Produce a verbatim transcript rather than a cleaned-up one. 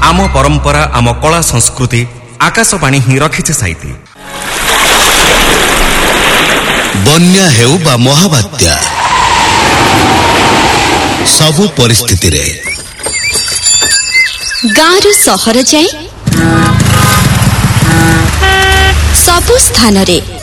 आम परंपरा आम कला संस्कृति आकाशवाणी ही रखिছে साइती। बन्या हेउ बा महाबात्या सबु परिस्थिति रे गाँरु सहर जाए सबु स्थान रे